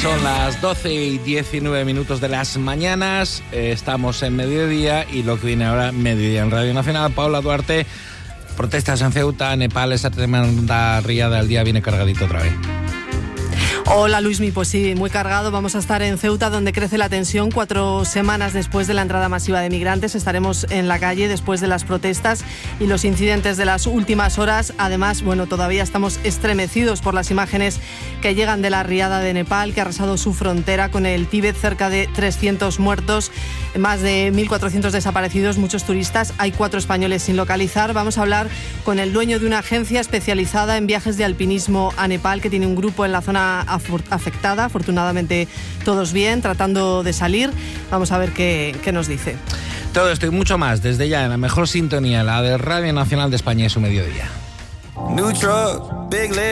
Son las 12:19 de las mañanas, estamos en mediodía y lo que viene ahora, mediodía en Radio Nacional. Paula Duarte, protestas en Ceuta, Nepal, esa tremenda riada del día viene cargadito otra vez. Hola Luismi, pues sí, muy cargado. Vamos a estar en Ceuta, donde crece la tensión. 4 semanas después de la entrada masiva de migrantes, estaremos en la calle después de las protestas y los incidentes de las últimas horas. Además, todavía estamos estremecidos por las imágenes que llegan de la riada de Nepal, que ha arrasado su frontera con el Tíbet. Cerca de 300 muertos, más de 1.400 desaparecidos, muchos turistas. Hay 4 españoles sin localizar. Vamos a hablar con el dueño de una agencia especializada en viajes de alpinismo a Nepal, que tiene un grupo en la zona afectada. Afortunadamente todos bien, tratando de salir. Vamos a ver qué nos dice. Todo esto y mucho más desde ya en la mejor sintonía, la de Radio Nacional de España y su mediodía.